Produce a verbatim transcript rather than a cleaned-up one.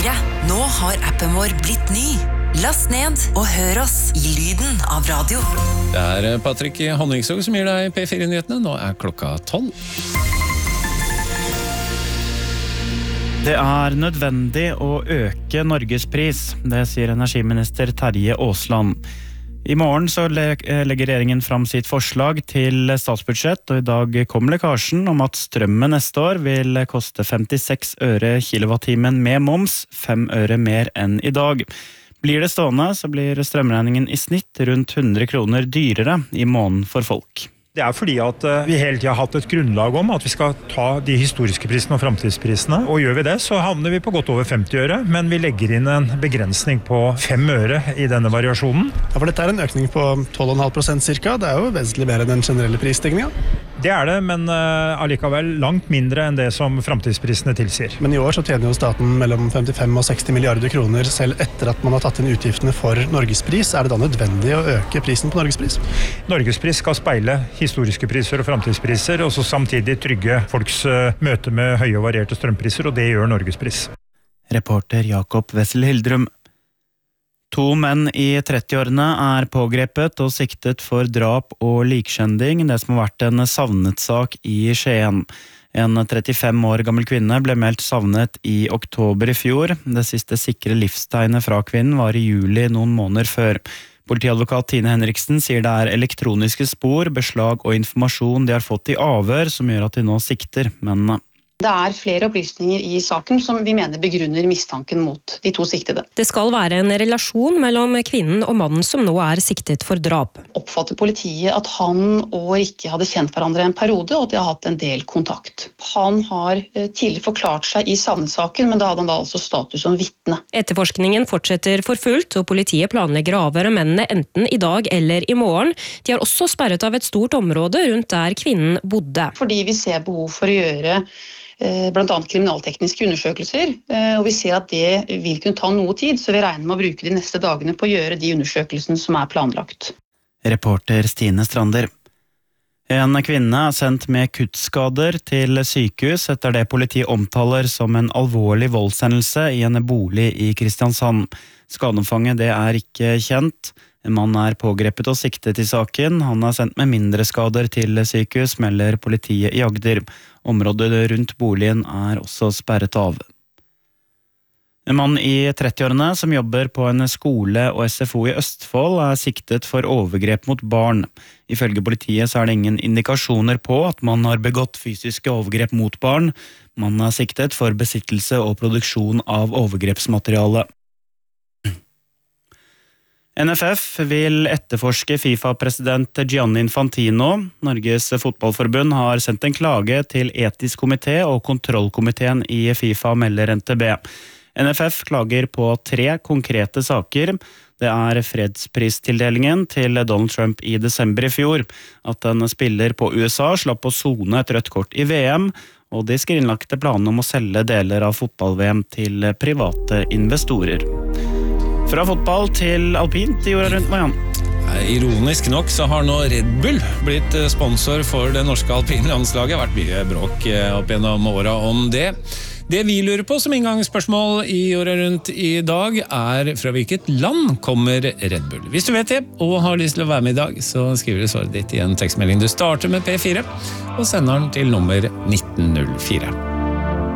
fire. Nå har appen vår blitt ny. Last ned og hør oss i lyden av radio. Det er Patrick Honningsog som gir deg P fire-nyhetene. Nå er klokka tolv. Det er nødvendig å øke Norgespris, det sier energiminister Terje Aasland. I morgen så legger regjeringen fram sitt forslag til statsbudsjett, og i dag kom lekkasjen om at strømmen neste år vil koste femtiseks øre kilowattimen med moms, fem øre mer enn i dag. Blir det stående, så blir strømregningen i snitt rundt hundre kroner dyrere i måneden for folk. Det er fordi at vi hele tiden har hatt et grunnlag om at vi skal ta de historiske prisene og fremtidsprisene, og gjør vi det, så havner vi på godt over femti øre, men vi legger inn en begrensning på fem øre i denne variasjonen. Ja, for dette er en økning på tolv komma fem prosent cirka, det er jo vesentlig mer enn den generelle prisstigningen. Det er det, men uh, allikevel langt mindre enn det som fremtidsprisene tilsier. Men i år så tjener jo staten mellom femtifem og seksti milliarder kroner selv etter at man har tatt inn utgiftene for Norgespris. Er det da nødvendig å øke prisen på Norgespris? Norgespris skal speile historiske priser og fremtidspriser, og så samtidig trygge folks uh, møte med høye og varierte strømpriser, og det gjør Norgespris. Reporter Jakob Wessel Hildrum. To menn i trettiårene er pågrepet og siktet for drap og likskjending, det som har vært en savnet sak i Skien. En trettifem år gammel kvinne ble meldt savnet i oktober i fjor. Det siste sikre livstegnet fra kvinnen var i juli noen måneder før. Politiadvokat Tine Henriksen sier det er elektroniske spor, beslag og informasjon de har fått i avhør som gjør at de nå sikter mennene. Det er flere opplysninger i saken som vi mener begrunner mistanken mot de to siktede. Det skal være en relasjon mellom kvinnen og mannen som nå er siktet for drap. Oppfatter politiet at han og Rikke hadde kjent hverandre en periode, og at de har hatt en del kontakt. Han har tidligere forklart seg i savnetsaken, men da hadde han da altså status som vitne. Etterforskningen fortsetter for fullt, og politiet planlegger å avhøre mennene enten i dag eller i morgen. De har også sperret av et stort område rundt der kvinnen bodde. Fordi vi ser behov for å gjøre blant annet kriminaltekniske undersøkelser, og vi ser at det vil kunne ta noe tid, så vi regner med å bruke de neste dagene på å gjøre de undersøkelsene som er planlagt. Reporter Stine Strander. En kvinne er sendt med kuttskader til sykehus etter det politiet omtaler som en alvorlig voldshendelse i en bolig i Kristiansand. Skadeomfanget det er ikke kjent. En mann er pågrepet og siktet i saken. Han er sendt med mindre skader til sykehus, melder politiet i Agder. Området rundt boligen er også sperret av. En mann i trettiårene som jobber på en skole og S F O i Østfold er siktet for overgrep mot barn. Ifølge politiet så er det ingen indikasjoner på at man har begått fysiske overgrep mot barn. Man er siktet for besittelse og produksjon av overgrepsmateriale. N F F vil etterforske FIFA-president Gianni Infantino. Norges fotballforbund har sendt en klage til etisk komité og kontrollkomiteen i FIFA, melder N T B. N F F klager på tre konkrete saker. Det er fredspristildelingen til Donald Trump i desember i fjor, at en spiller på U S A slapp å sone et rødt kort i V M, og de skrinlagte planene om å selge deler av fotball-V M til private investorer. Fra fotball til alpint i jorda rundt Mariann. Ironisk nok så har nå Red Bull blitt sponsor for det norske alpinlandslaget. Det har vært mye bråk opp gjennom åra om det. Det vi lurer på som inngangsspørsmål i jorda rundt i dag er fra hvilket land kommer Red Bull? Hvis du vet det og har lyst til å være med i dag, så skriver du svaret ditt i en tekstmelding. Du starter med P fire og sender den til nummer nitten null fire.